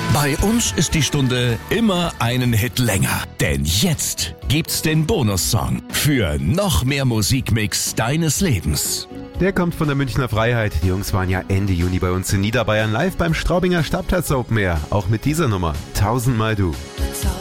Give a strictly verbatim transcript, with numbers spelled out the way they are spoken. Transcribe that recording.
Bei uns ist die Stunde immer einen Hit länger. Denn jetzt gibt's den Bonussong für noch mehr Musikmix deines Lebens. Der kommt von der Münchner Freiheit. Die Jungs waren ja Ende Juni bei uns in Niederbayern live beim Straubinger Stadtplatz Open Air. Auch mit dieser Nummer. Tausendmal du.